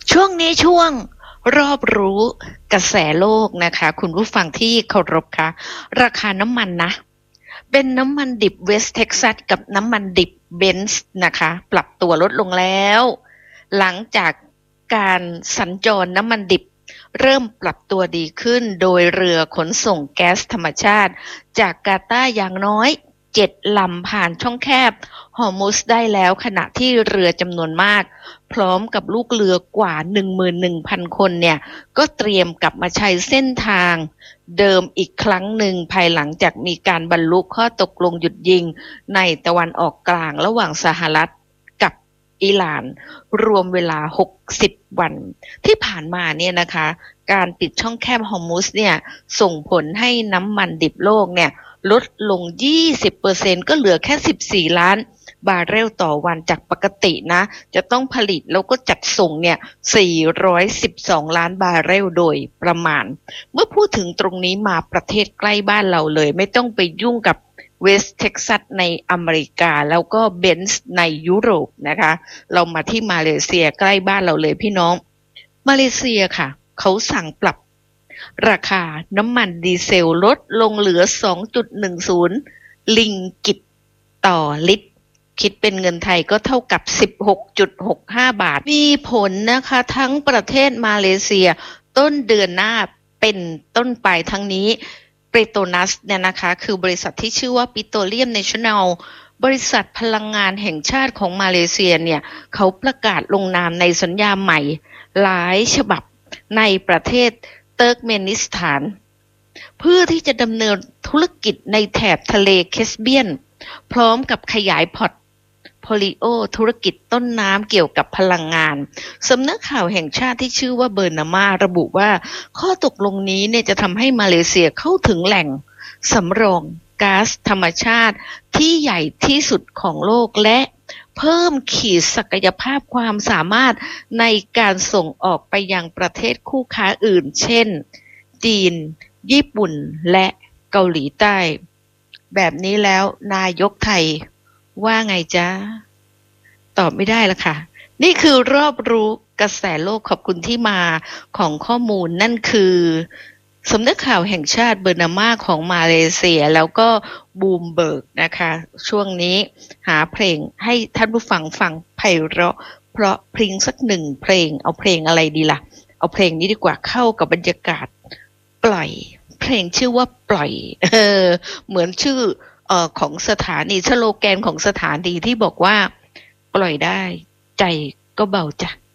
ช่วงนี้ช่วงรอบรู้กระแสโลกนะคะคุณผู้ฟังที่เคารพคะราคาน้ำมันนะเป็นน้ำมันดิบเวสต์เท็กซัสกับน้ำมันดิบเบนซ์นะคะปรับตัวลดลงแล้วหลังจากการสัญจรน้ำมันดิบเริ่มปรับตัวดีขึ้นโดยเรือขนส่งแก๊สธรรมชาติจากกาตาร์อย่างน้อย7ลำผ่านช่องแคบฮอร์มุซได้แล้วขณะที่เรือจำนวนมากพร้อมกับลูกเรือกว่า 11,000 คนเนี่ยก็เตรียมกลับมาใช้เส้นทางเดิมอีกครั้งหนึ่งภายหลังจากมีการบรรลุข้อตกลงหยุดยิงในตะวันออกกลางระหว่างสหรัฐกับอิหร่านรวมเวลา60วันที่ผ่านมาเนี่ยนะคะการปิดช่องแคบฮอร์มุซเนี่ยส่งผลให้น้ำมันดิบโลกเนี่ยลดลง 20% ก็เหลือแค่14ล้านบาร์เรลต่อวันจากปกตินะจะต้องผลิตแล้วก็จัดส่งเนี่ย412ล้านบาร์เรลโดยประมาณเมื่อพูดถึงตรงนี้มาประเทศใกล้บ้านเราเลยไม่ต้องไปยุ่งกับเวสต์เท็กซัสในอเมริกาแล้วก็เบนซ์ในยุโรปนะคะเรามาที่มาเลเซียใกล้บ้านเราเลยพี่น้องมาเลเซียค่ะเขาสั่งปรับราคาน้ำมันดีเซลลดลงเหลือ 2.10 ลิงกิตต่อลิตรคิดเป็นเงินไทยก็เท่ากับ 16.65 บาทมีผลนะคะทั้งประเทศมาเลเซียต้นเดือนหน้าเป็นต้นไปทั้งนี้เปโตรนัสเนี่ยนะคะคือบริษัทที่ชื่อว่าปิโตรเลียมเนชั่นแนลบริษัทพลังงานแห่งชาติของมาเลเซียเนี่ยเขาประกาศลงนามในสัญญาใหม่หลายฉบับในประเทศเติร์กเมนิสถานเพื่อที่จะดำเนินธุรกิจในแถบทะเลแคสเปียนพร้อมกับขยายพอร์ตโฟลิโอธุรกิจต้นน้ำเกี่ยวกับพลังงานสำนักข่าวแห่งชาติที่ชื่อว่าเบอร์นามาระบุว่าข้อตกลงนี้เนี่ยจะทำให้มาเลเซียเข้าถึงแหล่งสำรองก๊าซธรรมชาติที่ใหญ่ที่สุดของโลกและเพิ่มขีดศักยภาพความสามารถในการส่งออกไปยังประเทศคู่ค้าอื่นเช่นจีนญี่ปุ่นและเกาหลีใต้แบบนี้แล้วนายกไทยว่าไงจ๊ะตอบไม่ได้ละค่ะนี่คือรอบรู้กระแสโลกขอบคุณที่มาของข้อมูลนั่นคือสำนักข่าวแห่งชาติเบอร์นามาของมาเลเซียแล้วก็บูมเบิร์กนะคะช่วงนี้หาเพลงให้ท่านผู้ฟังฟังไพเราะเพราะพริ้งสักหนึ่งเพลงเอาเพลงอะไรดีล่ะเอาเพลงนี้ดีกว่าเข้ากับบรรยากาศปล่อยเพลงชื่อว่าปล่อยเหมือนชื่อของสถานีสโลแกนของสถานีที่บอกว่าปล่อยได้ใจก็เบาจ้ะ